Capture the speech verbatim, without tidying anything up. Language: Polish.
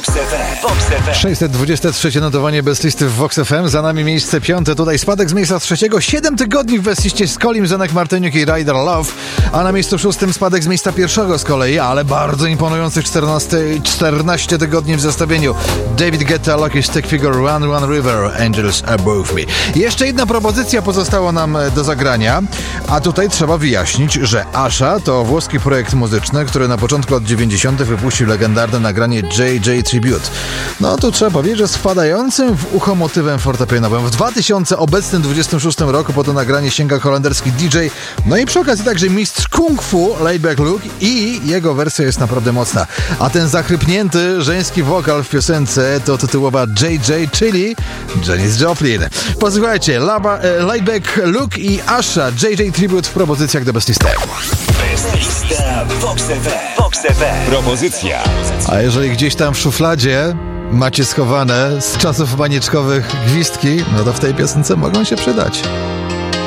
Vox F M. Vox F M. sześćset dwadzieścia trzy notowanie bez listy w Vox F M. Za nami miejsce piąte. Tutaj spadek z miejsca trzeciego. Siedem tygodni w bezliście z Kolim, Zenek Martyniuk i Rider Love. A na miejscu szóstym spadek z miejsca pierwszego z kolei, ale bardzo imponujących czternaście, czternaście tygodni w zestawieniu. David Guetta, Lucky Stick Figure, Run Run River, Angels Above Me. Jeszcze jedna propozycja pozostała nam do zagrania, a tutaj trzeba wyjaśnić, że Asha to włoski projekt muzyczny, który na początku lat dziewięćdziesiątych wypuścił legendarne nagranie J J Tribute. No tu trzeba powiedzieć, że z wpadającym w ucho motywem fortepianowym. W dwa tysiące obecnym dwudziestym szóstym roku po to nagranie sięga holenderski D J, no i przy okazji także mistrz kung fu Laidback Luke i jego wersja jest naprawdę mocna. A ten zachrypnięty żeński wokal w piosence to tytułowa J J, czyli Janis Joplin. Posłuchajcie, Laba, e, Laidback Luke i Asha J J Tribute w propozycjach do Best Listy. Best lista Vox F M. Vox F M. Propozycja. A jeżeli gdzieś tam w szufladzie macie schowane z czasów manieczkowych gwizdki, no to w tej piosence mogą się przydać.